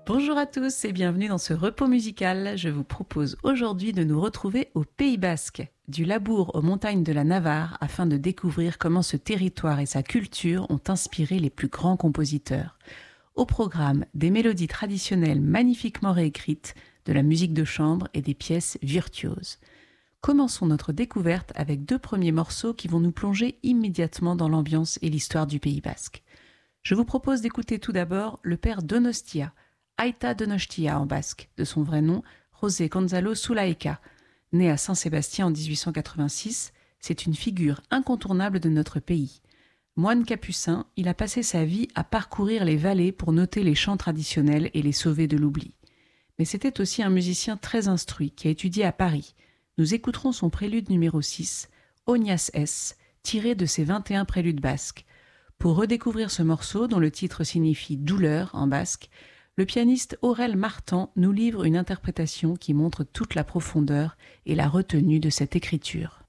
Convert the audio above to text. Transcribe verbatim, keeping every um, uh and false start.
Bonjour à tous et bienvenue dans ce repos musical. Je vous propose aujourd'hui de nous retrouver au Pays Basque, du Labour aux montagnes de la Navarre, afin de découvrir comment ce territoire et sa culture ont inspiré les plus grands compositeurs. Au programme, des mélodies traditionnelles magnifiquement réécrites, de la musique de chambre et des pièces virtuoses. Commençons notre découverte avec deux premiers morceaux qui vont nous plonger immédiatement dans l'ambiance et l'histoire du Pays Basque. Je vous propose d'écouter tout d'abord le père Donostia, Aita Donostia en basque, de son vrai nom, José Gonzalo Zulaika. Né à Saint-Sébastien en dix-huit cent quatre-vingt-six, c'est une figure incontournable de notre pays. Moine capucin, il a passé sa vie à parcourir les vallées pour noter les chants traditionnels et les sauver de l'oubli. Mais c'était aussi un musicien très instruit qui a étudié à Paris. Nous écouterons son prélude numéro six, Ognas S, tiré de ses vingt et un préludes basques. Pour redécouvrir ce morceau, dont le titre signifie « douleur » en basque, le pianiste Aurel Martan nous livre une interprétation qui montre toute la profondeur et la retenue de cette écriture.